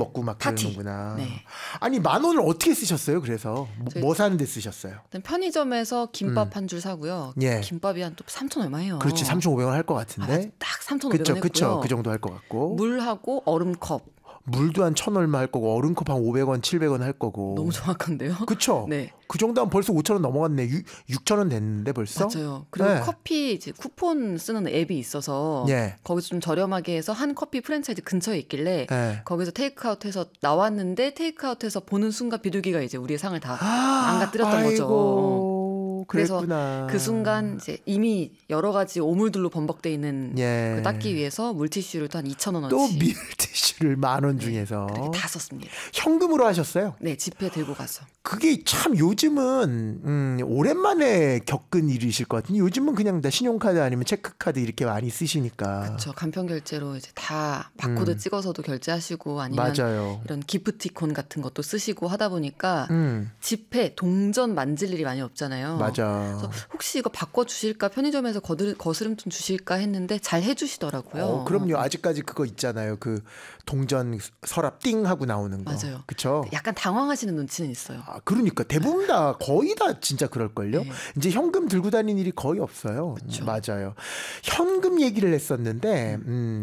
먹고 막 파티. 그러는구나. 네. 아니 10,000원을 어떻게 쓰셨어요? 그래서 뭐 사는 데 쓰셨어요? 일단 편의점에서 김밥 한 줄 사고요. 예. 김밥이 한 또 3,000 얼마예요. 그렇지 3,500원 할 것 같은데. 딱 3,500원 했고요. 그쵸. 그 정도 할 것 같고. 물하고 얼음컵. 물도 한 1,000 얼마 할 거고 얼음컵 한 500원, 700원 할 거고. 너무 정확한데요? 그쵸? 네. 그 정도 하면 벌써 5,000원 넘어갔네. 6,000원 됐는데 벌써? 맞아요. 그리고 네. 커피 이제 쿠폰 쓰는 앱이 있어서 예. 거기서 좀 저렴하게 해서 한 커피 프랜차이즈 근처에 있길래 예. 거기서 테이크아웃해서 나왔는데 테이크아웃해서 보는 순간 비둘기가 이제 우리의 상을 다 망가뜨렸던 거죠. 아이고, 그래서 그랬구나. 그 순간 이제 이미 여러 가지 오물들로 범벅돼 있는 예. 그 닦기 위해서 물티슈를 또 한 2,000원어치 또 밀티슈를 10,000원 중에서 그렇게 다 썼습니다. 현금으로 하셨어요? 네, 지폐 들고 가서. 그게 참 요즘은 오랜만에 겪은 일이실 것 같은데 요즘은 그냥 다 신용카드 아니면 체크카드 이렇게 많이 쓰시니까. 그렇죠. 간편 결제로 이제 다 바코드 찍어서도 결제하시고 아니면 맞아요. 이런 기프티콘 같은 것도 쓰시고 하다 보니까 지폐 동전 만질 일이 많이 없잖아요. 맞아. 그래서 혹시 이거 바꿔 주실까 편의점에서 거스름 좀 주실까 했는데 잘 해주시더라고요. 그럼요. 아직까지 그거 있잖아요. 그 동전 서랍 띵 하고 나오는 거. 맞아요. 그렇죠. 약간 당황하시는 눈치는 있어요. 그러니까 대부분 다 거의 다 진짜 그럴걸요. 네. 이제 현금 들고 다니는 일이 거의 없어요. 그쵸. 맞아요. 현금 얘기를 했었는데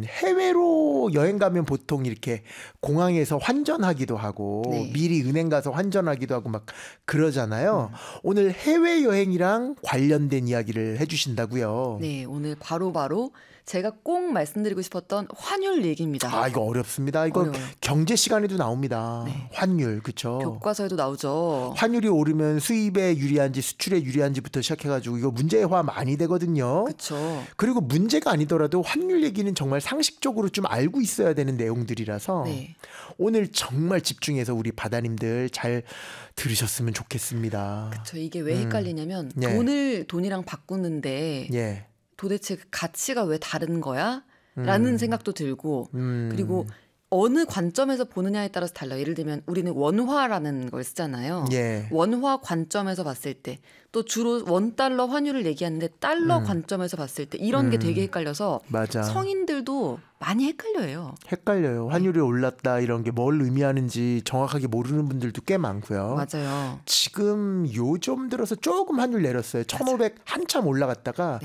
해외로 여행 가면 보통 이렇게 공항에서 환전하기도 하고 네. 미리 은행 가서 환전하기도 하고 막 그러잖아요. 오늘 해외 여행이랑 관련된 이야기를 해주신다고요. 네, 오늘 바로 제가 꼭 말씀드리고 싶었던 환율 얘기입니다. 이거 어렵습니다. 이거 어려워요. 경제 시간에도 나옵니다. 네. 환율 그렇죠. 교과서에도 나오죠. 환율이 오르면 수입에 유리한지 수출에 유리한지부터 시작해가지고 이거 문제화 많이 되거든요. 그렇죠. 그리고 문제가 아니더라도 환율 얘기는 정말 상식적으로 좀 알고 있어야 되는 내용들이라서 네. 오늘 정말 집중해서 우리 바다님들 잘 들으셨으면 좋겠습니다. 저 이게 왜 헷갈리냐면 예. 돈이랑 바꾸는데 예. 도대체 그 가치가 왜 다른 거야? 라는 생각도 들고 그리고 어느 관점에서 보느냐에 따라서 달라요. 예를 들면 우리는 원화라는 걸 쓰잖아요. 예. 원화 관점에서 봤을 때 또 주로 원달러 환율을 얘기하는데 달러 관점에서 봤을 때 이런 게 되게 헷갈려서 맞아. 성인들도 많이 헷갈려요. 헷갈려요. 환율이 올랐다 이런 게 뭘 의미하는지 정확하게 모르는 분들도 꽤 많고요. 맞아요. 지금 요즘 들어서 조금 환율 내렸어요. 1,500 한참 올라갔다가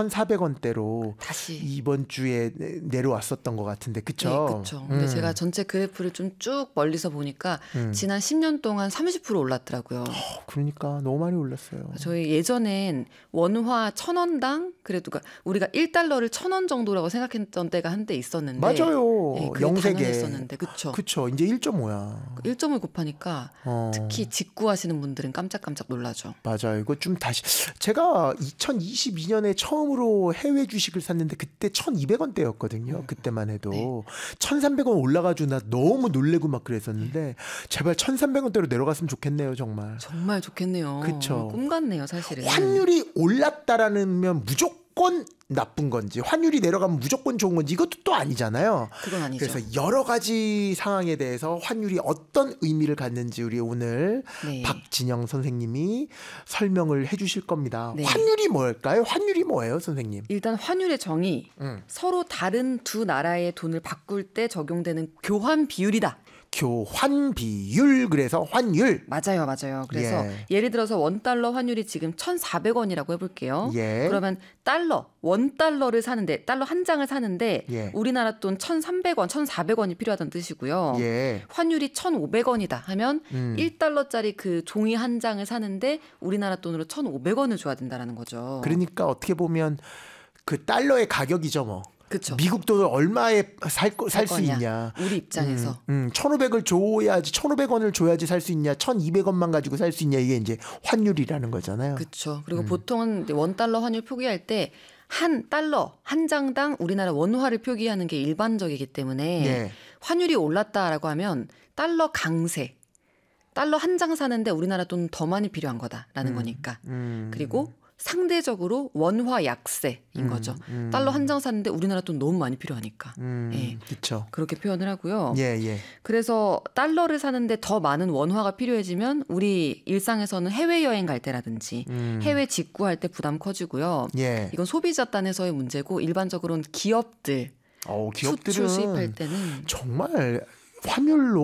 1,400원대로 다시 이번 주에 내려왔었던 것 같은데 그쵸? 네, 그렇죠. 근데 제가 전체 그래프를 좀 쭉 멀리서 보니까 지난 10년 동안 30% 올랐더라고요. 그러니까 너무 많이 올랐어요. 저희 예전엔 원화 1,000원당 그래도 우리가 1달러를 1,000원 정도라고 생각했던 때가 한때 있었는데 맞아요. 네, 그게 영세계. 당연했었는데 그렇죠. 그쵸. 이제 1.5야. 1점을 곱하니까 특히 직구하시는 분들은 깜짝깜짝 놀라죠. 맞아요. 이거 좀 다시 제가 2022년에 처음으로 해외 주식을 샀는데 그때 1,200원대였거든요. 그때만 해도 네. 1,300원 올라가지고 나 너무 놀래고 막 그랬었는데 제발 1,300원대로 내려갔으면 좋겠네요. 정말. 정말 좋겠네요. 그쵸. 꿈 같네요, 사실은. 환율이 올랐다라는 무조건 나쁜 건지 환율이 내려가면 무조건 좋은 건지 이것도 또 아니잖아요. 그건 아니죠. 그래서 여러 가지 상황에 대해서 환율이 어떤 의미를 갖는지 우리 오늘 네. 박진영 선생님이 설명을 해 주실 겁니다. 네. 환율이 뭘까요? 환율이 뭐예요, 선생님? 일단 환율의 정의 서로 다른 두 나라의 돈을 바꿀 때 적용되는 교환 비율이다. 교환 비율 그래서 환율. 맞아요. 그래서 예를 들어서 원달러 환율이 지금 1,400원이라고 해볼게요. 예. 그러면 원달러를 사는데 달러 한 장을 사는데 예. 우리나라 돈 1,300원, 1,400원이 필요하다는 뜻이고요. 예. 환율이 1,500원이다 하면 1달러짜리 그 종이 한 장을 사는데 우리나라 돈으로 1,500원을 줘야 된다는 거죠. 그러니까 어떻게 보면 그 달러의 가격이죠, 뭐. 그렇죠. 미국 돈을 얼마에 살 수 있냐. 우리 입장에서. 1,500을 줘야지 1,500원을 줘야지 살 수 있냐. 1,200원만 가지고 살 수 있냐. 이게 이제 환율이라는 거잖아요. 그렇죠. 그리고 보통은 원달러 환율 표기할 때 한 달러 한 장당 우리나라 원화를 표기하는 게 일반적이기 때문에 네. 환율이 올랐다라고 하면 달러 강세. 달러 한 장 사는데 우리나라 돈 더 많이 필요한 거다라는 거니까. 그리고 상대적으로 원화 약세인 거죠. 달러 한 장 샀는데 우리나라 돈 너무 많이 필요하니까. 예. 그렇죠. 그렇게 표현을 하고요. 예. 그래서 달러를 사는데 더 많은 원화가 필요해지면 우리 일상에서는 해외여행 갈 때라든지 해외 직구할 때 부담 커지고요. 예. 이건 소비자 단에서의 문제고 일반적으로는 기업들은 기업들은 수출 수입할 때는 정말 환율로